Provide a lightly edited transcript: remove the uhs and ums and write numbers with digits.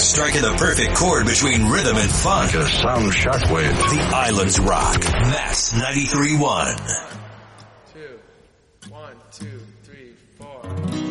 striking the perfect chord between rhythm and fun. Like a sound shockwave. The Islands Rock. Mass 93.1. 2, 1, 2, 3, 4.